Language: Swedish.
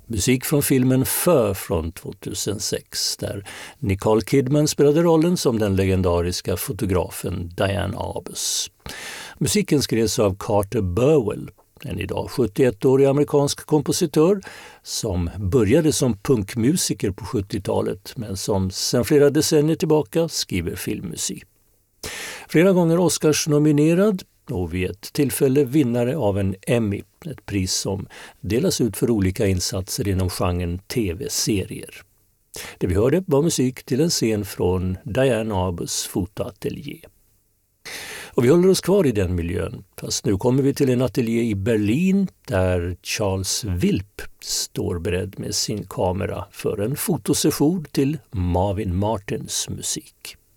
Musik från filmen Fö från 2006 där Nicole Kidman spelade rollen som den legendariska fotografen Diane Arbus. Musiken skrevs av Carter Burwell, en idag 71-årig amerikansk kompositör som började som punkmusiker på 70-talet men som sedan flera decennier tillbaka skriver filmmusik. Flera gånger Oscars-nominerad och vid ett tillfälle vinnare av en Emmy, ett pris som delas ut för olika insatser inom genren tv-serier. Det vi hörde var musik till en scen från Diane Arbus fotoateljé. Och vi håller oss kvar i den miljön, fast nu kommer vi till en ateljé i Berlin där Charles Wilp står beredd med sin kamera för en fotosession till Marvin Martins musik.